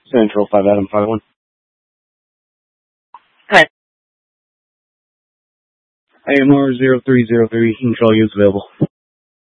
Central 5 Adam 51. Hi. AMR 0303, control units available.